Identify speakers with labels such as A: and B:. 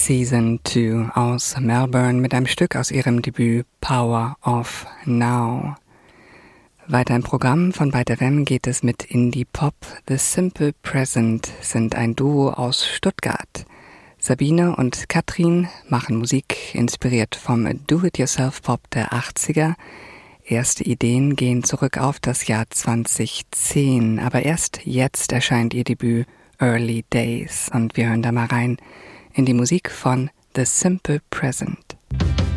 A: Season 2 aus Melbourne mit einem Stück aus ihrem Debüt Power of Now. Weiter im Programm von Byte FM geht es mit Indie Pop. The Simple Present sind ein Duo aus Stuttgart. Sabine und Katrin machen Musik, inspiriert vom Do-it-yourself-Pop der 80er. Erste Ideen gehen zurück auf das Jahr 2010, aber erst jetzt erscheint ihr Debüt Early Days und wir hören da mal rein in die Musik von The Simple Present.